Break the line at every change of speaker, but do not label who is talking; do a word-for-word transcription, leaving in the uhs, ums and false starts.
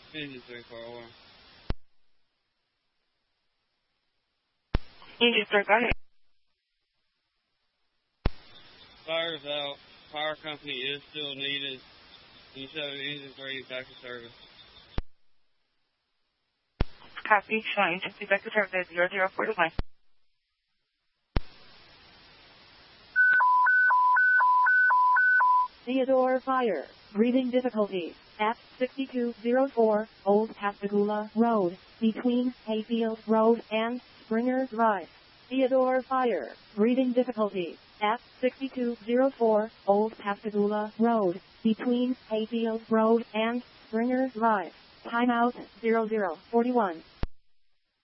Engine three four one.
Engine three, go ahead.
Fire's out. Power company is still needed. You show engine three back to service.
Copy. Showing engine three back to service at zero zero four one.
Theodore Fire. Breathing difficulties at sixty-two oh four Old Pascagoula Road, between Hayfield Road and Springer Drive. Theodore Fire. Breathing difficulties at sixty-two oh four Old Pascagoula Road, between Hayfield Road and Springer Drive. Timeout zero zero four one.